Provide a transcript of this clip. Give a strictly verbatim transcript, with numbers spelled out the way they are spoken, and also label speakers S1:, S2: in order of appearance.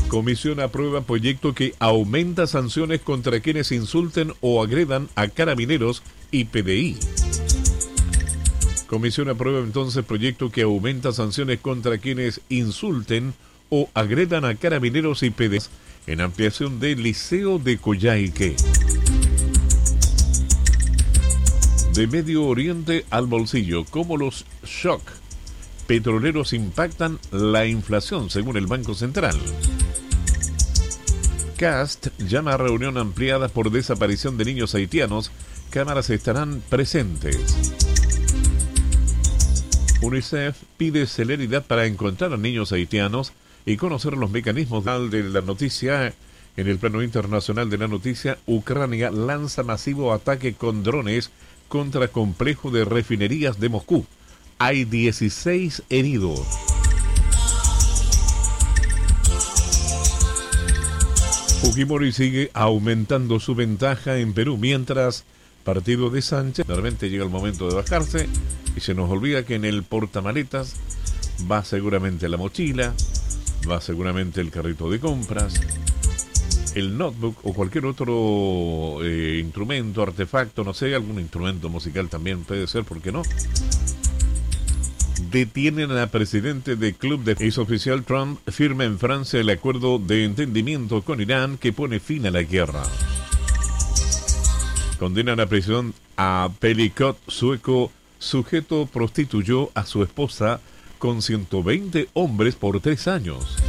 S1: Comisión aprueba proyecto que aumenta sanciones contra quienes insulten o agredan a carabineros y P D I. Comisión aprueba entonces proyecto que aumenta sanciones contra quienes insulten o agredan a carabineros y P D I en ampliación del Liceo de Coyhaique. De Medio Oriente al bolsillo, cómo los shock petroleros impactan la inflación según el Banco Central. Cast llama a reunión ampliada por desaparición de niños haitianos. Cámaras estarán presentes. UNICEF pide celeridad para encontrar a niños haitianos y conocer los mecanismos de la noticia. En el plano internacional de la noticia, Ucrania lanza masivo ataque con drones contra complejo de refinerías de Moscú. Hay dieciséis heridos. Fujimori sigue aumentando su ventaja en Perú, mientras partido de Sánchez, realmente llega el momento de bajarse y se nos olvida que en el portamaletas va seguramente la mochila, va seguramente el carrito de compras, el notebook o cualquier otro eh, instrumento, artefacto, no sé, algún instrumento musical también puede ser, ¿por qué no? Detienen a la presidente del club de... Es oficial, Trump firma en Francia el acuerdo de entendimiento con Irán que pone fin a la guerra. Condenan a prisión a Pelicot, sueco. Sujeto prostituyó a su esposa con ciento veinte hombres por tres años.